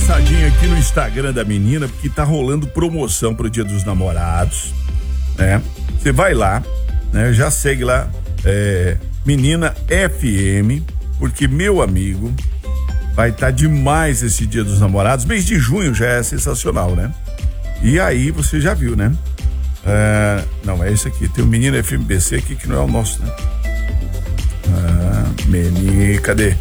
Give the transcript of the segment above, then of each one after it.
passadinha aqui no Instagram da menina, porque tá rolando promoção pro Dia dos Namorados, né? Você vai lá, né? Já segue lá, Menina FM, porque, meu amigo, vai estar demais esse Dia dos Namorados. Mês de junho já é sensacional, né? E aí você já viu, né? Não, é esse aqui. Tem o Menina FMBC aqui que não é o nosso, né? Cadê?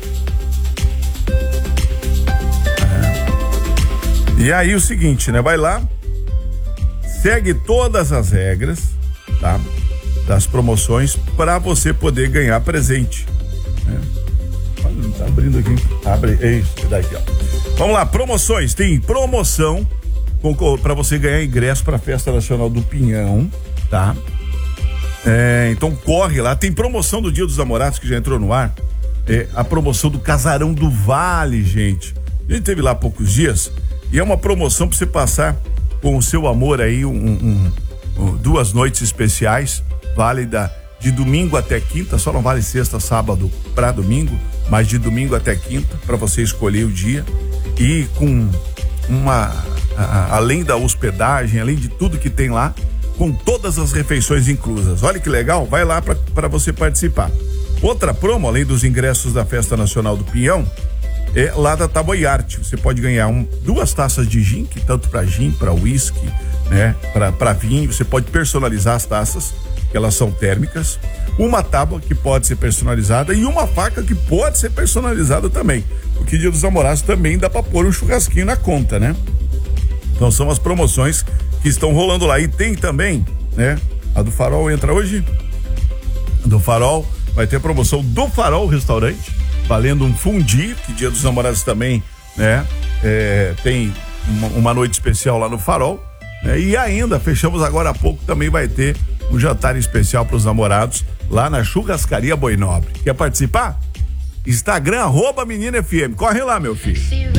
E aí o seguinte, né? Vai lá, segue todas as regras, tá? Das promoções para você poder ganhar presente, né? Olha, não tá abrindo aqui. Abre, isso, daqui, ó. Vamos lá, promoções. Tem promoção para você ganhar ingresso para a Festa Nacional do Pinhão, tá? Então corre lá. Tem promoção do Dia dos Namorados que já entrou no ar. A promoção do Casarão do Vale, gente. A gente teve lá há poucos dias e é uma promoção para você passar com o seu amor aí 2 noites especiais, válida de domingo até quinta, só não vale sexta, sábado para domingo, mas de domingo até quinta, para você escolher o dia. E com além da hospedagem, além de tudo que tem lá, com todas as refeições inclusas. Olha que legal, vai lá para você participar. Outra promo, além dos ingressos da Festa Nacional do Pinhão, é lá da Taboiarte. Você pode ganhar 2 taças de gin, que tanto para gin, para whisky, né, para vinho. Você pode personalizar as taças, que elas são térmicas. Uma tábua que pode ser personalizada e uma faca que pode ser personalizada também. Porque Dia dos Namorados também dá para pôr um churrasquinho na conta, né? Então são as promoções que estão rolando lá. E tem também, né? A do Farol entra hoje. Do Farol vai ter a promoção do Farol Restaurante, valendo um fundi, que Dia dos Namorados também, né? Tem uma noite especial lá no Farol, né? E ainda, fechamos agora há pouco, também vai ter um jantar especial para os namorados lá na Churrascaria Boi Nobre. Quer participar? Instagram, @Menina FM. Corre lá, meu filho.